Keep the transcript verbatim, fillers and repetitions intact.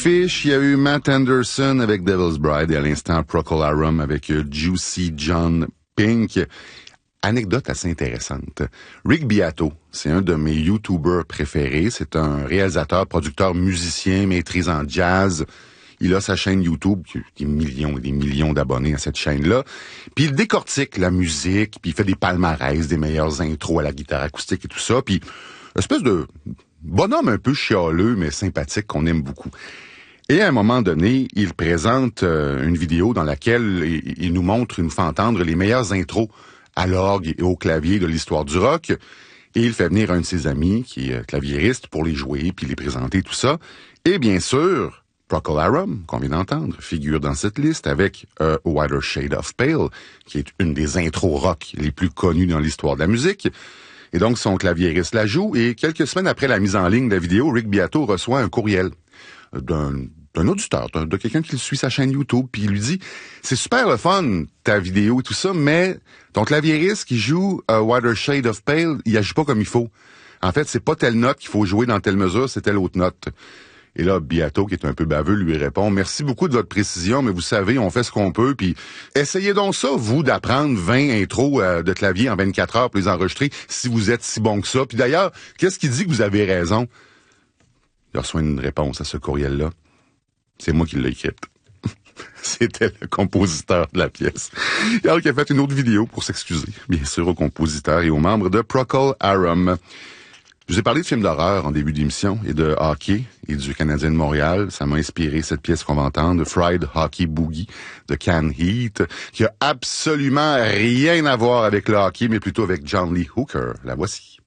Fish, il y a eu Matt Anderson avec Devil's Bride et à l'instant Procol Harum avec Juicy John Pink. Anecdote assez intéressante. Rick Beato, c'est un de mes YouTubers préférés. C'est un réalisateur, producteur, musicien, maîtrise en jazz. Il a sa chaîne YouTube, qui a des millions et des millions d'abonnés à cette chaîne-là. Puis il décortique la musique, puis il fait des palmarès, des meilleures intros à la guitare acoustique et tout ça. Puis espèce de bonhomme un peu chialeux, mais sympathique, qu'on aime beaucoup. Et à un moment donné, il présente euh, une vidéo dans laquelle il, il nous montre, il nous fait entendre les meilleures intros à l'orgue et au clavier de l'histoire du rock. Et il fait venir un de ses amis, qui est claviériste, pour les jouer, puis les présenter, tout ça. Et bien sûr, Procol Harum, qu'on vient d'entendre, figure dans cette liste avec A Whiter Shade of Pale, qui est une des intros rock les plus connues dans l'histoire de la musique. Et donc, son claviériste la joue, et quelques semaines après la mise en ligne de la vidéo, Rick Beato reçoit un courriel d'un, d'un auditeur, d'un, de quelqu'un qui suit sa chaîne YouTube, puis il lui dit « C'est super le fun, ta vidéo et tout ça, mais ton claviériste qui joue A Whiter Shade of Pale, il agit pas comme il faut. En fait, c'est pas telle note qu'il faut jouer dans telle mesure, c'est telle autre note. » Et là, Beato, qui est un peu baveux, lui répond « Merci beaucoup de votre précision, mais vous savez, on fait ce qu'on peut, puis essayez donc ça, vous, d'apprendre vingt intros euh, de clavier en vingt-quatre heures pour les enregistrer, si vous êtes si bon que ça. Puis d'ailleurs, qu'est-ce qui dit que vous avez raison? » Il reçoit une réponse à ce courriel-là. C'est moi qui l'ai écrite. C'était le compositeur de la pièce. Alors qu'il a fait une autre vidéo pour s'excuser, bien sûr, aux compositeurs et aux membres de Procol Harum. Je vous ai parlé de films d'horreur en début d'émission et de hockey et du Canadien de Montréal. Ça m'a inspiré cette pièce qu'on va entendre, Fried Hockey Boogie de Can Heat, qui a absolument rien à voir avec le hockey, mais plutôt avec John Lee Hooker. La voici.